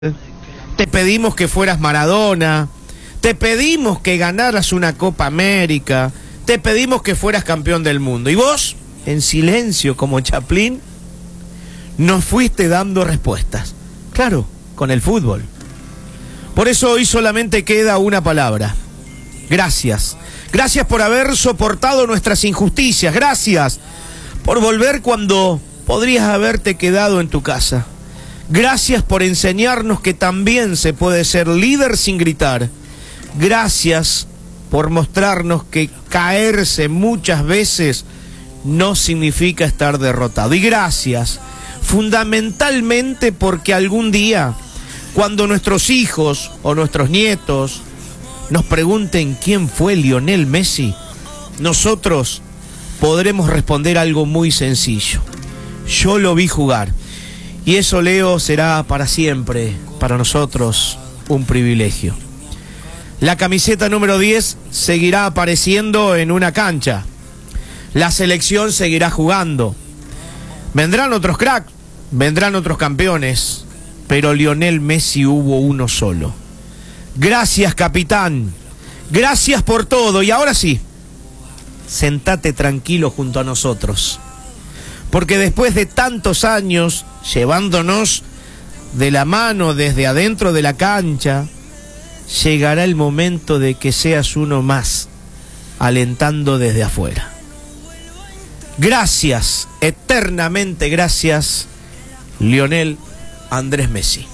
Te pedimos que fueras Maradona, te pedimos que ganaras una Copa América, te pedimos que fueras campeón del mundo. Y vos, en silencio como Chaplin, nos fuiste dando respuestas. Claro, con el fútbol. Por eso hoy solamente queda una palabra. Gracias. Gracias por haber soportado nuestras injusticias. Gracias por volver cuando podrías haberte quedado en tu casa. Gracias por enseñarnos que también se puede ser líder sin gritar. Gracias por mostrarnos que caerse muchas veces no significa estar derrotado. Y gracias fundamentalmente porque algún día, cuando nuestros hijos o nuestros nietos nos pregunten quién fue Lionel Messi, nosotros podremos responder algo muy sencillo. Yo lo vi jugar. Y eso, Leo, será para siempre, para nosotros, un privilegio. La camiseta número 10 seguirá apareciendo en una cancha. La selección seguirá jugando. Vendrán otros cracks, vendrán otros campeones, pero Lionel Messi hubo uno solo. Gracias, capitán. Gracias por todo. Y ahora sí, sentate tranquilo junto a nosotros. Porque después de tantos años llevándonos de la mano desde adentro de la cancha, llegará el momento de que seas uno más, alentando desde afuera. Gracias, eternamente gracias, Lionel Andrés Messi.